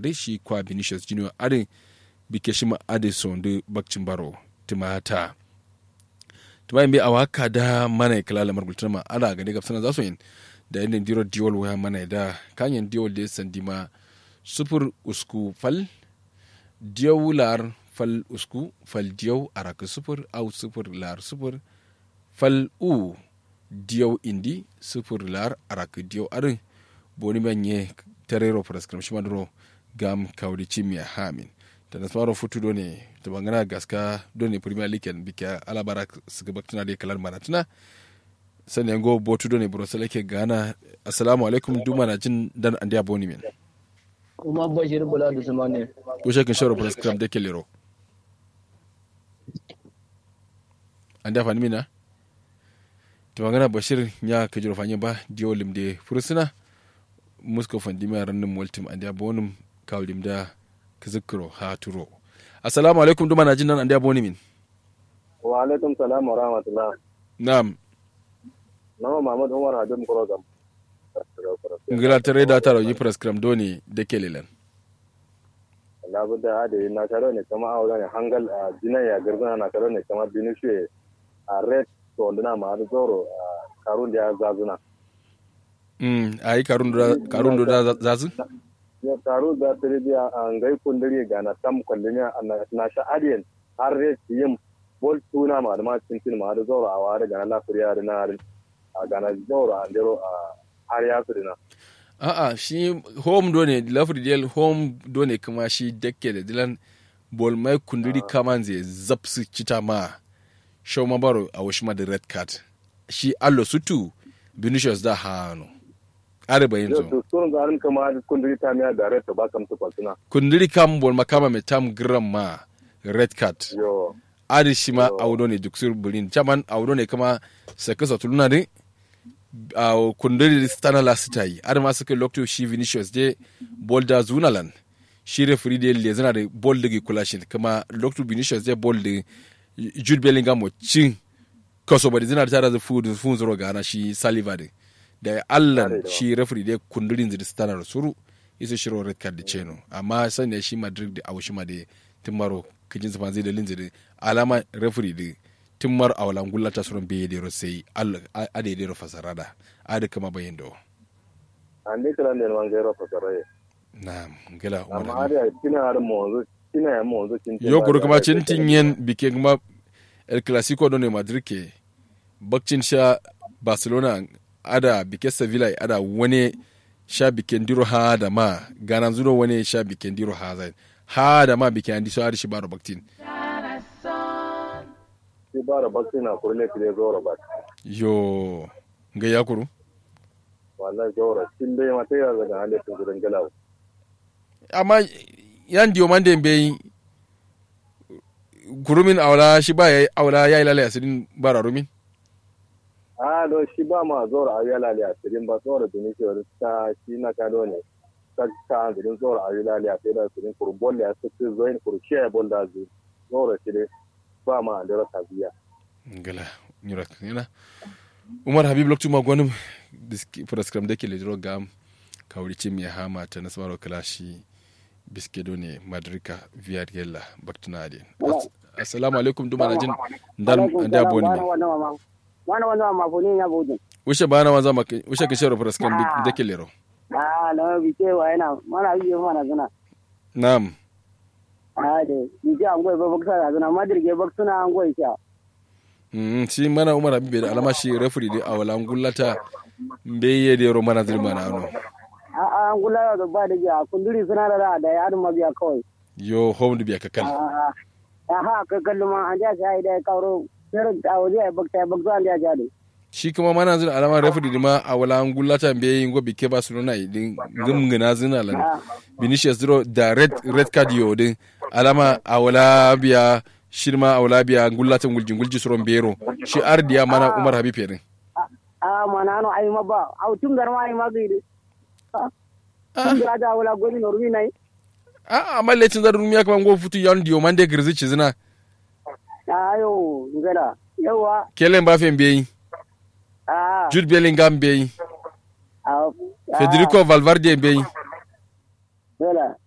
dai shi kwa Vinicius Junior adin bike shi ma Addison da bakcin baro timata tuma bai awaka da mana kala lamar gultuna ma ala ga daga sana za su yin da yanda diro diol waya mana da kanyen diol da sandi ma sufur usku fal diolar fal usku fal diyo araka sufur au sufur lar sufur fal u diyo indi sufur lar araka diyo arin boni manye terero prescription madro gam kawdi chimia hamin tana smaro futu done to bangana gaska done premier league bika alabara sgabaktina de kalar maratuna sanen go botu done brosele ke gana assalamu alaikum duma na jin dan ande aboni men kuma bashir bula da sumane ko shekin sharo prescription de kelero ande afani mina to bangana bashir nya kajiro fanye ba diolim de fursuna musko fandima rannin multim ande abonum kawdim da kizikro ha turo assalamu alaikum duma na jin nan ande aboni min wa alaikum salam wa rahmatullah na'am nama Muhammad Umar Hadim Kurogam ngila tare da taro yi prescription doni da kelelan labu da ade na taro ne kama aure ne hangal jinaya garzana na taro ne kama binishe a red to ndina ma da zoro karun da ya zazuna ai karun da zazu ya karu da tiriya ngai kundiri ga na tam kullinya na sha adiyan har red yim bol tuna ma da ma cincin ma da zoro a ware ga na lafiya da na a gana zoro a ndero har ya sirina a'a shi home done lafridel home done kuma shi dekke da dilan bol mai kundiri kaman zai zapsu cita ma show mabaro a washima da red card shi allo sutu Vinicius da hano arba yanzu to sun ga an kama kundiri ta miya da red ba kam su kwatuna kundiri kam bol makama mai tam gram ma red card yo adi shi ma audo ne duk sur bulin chaman audo ne kama sakasa tuluna ne a kundiri stana lasta yi adi ma suka lokto shi Vinicius de bol da zunalan shi referee de le zana da bol da kulashin kama lokto Vinicius de bol da Jude Bellingham mo cin kaso bari zina da tara da fun zuro ga na shi Saliva da allan shi referee de kundirin zidi stana da suru isa shiro red card da ceno amma sanya shi Madrid da awushima da timmaro kijin zafan zai da linzidi alama referee da timmar awalan gullata surun beye da sai ade da fasarada ade kama bayin do an ne kala ne wangero fasaraye na ngela amma ade kina har mo ina ya mo cin yo guru kuma cin tinyen bike kuma El Clasico don Madrid ke bakcin sha Barcelona ada bike Sevilla ada wani sha biken diro ha da ma ganan zuro wani sha biken diro ha zai ha da ma biken andi so har shi baro baktin shi baro baktin na kurle kile zoro ba yo ga yakuru wallahi zoro kin dai mata ya daga hande tun galawo amma yan diyo mande be gurumin aula shi ba yayi aula yayi lalaya sidin bara rumin do shi ba ma zoro a yayi lalaya sidin ba zoro duni shi ta shi na kado ne ta sidin zoro a yayi lalaya sidin sidin kurbol ya su zoin kurshi ya bonda zu zoro shi ba ma da rasa biya ngala nyura kana Umar Habib loktu magwanum prescription da ke le dro gam kawri chim ya hama ta nasmaro kalashi biskedo ne madrika via gella baktunade assalamu alaikum duma na jin dan da boni wana mafuni ya bodi ushe bana wanza make ushe ke shero preskan da kelero no bike wa ina mana yi mana zuna na'am de bike an goyi baksa zuna madrige baksuna an goyi sha shi mana Umar Habib da alama shi referee da awalan gullata mbeye de ro mana zulma na no an gula da ba da jiya kunduri suna da yarin mabiya kawai yo home da biya kakal kakal ma an ja sai da kauro sai da waje ai bakta an ja jade shi kuma mana zin alama referee ma a wala an gullata be yin gobi ke Barcelona din gumguna zina lan Vinicius zero da red card yo din alama a wala biya shirma a wala biya gullata gulji suron bero shi ardiya mana Umar Habib din mana no ai maba au tun garma ai magidi da wala goni normi nai amma lecin da rumiya kaman go futu yan diyo mande girzi ci zina ayo ngala yawa Kylian Mbappe beyi Jude Bellingham beyi Federico Valverde beyi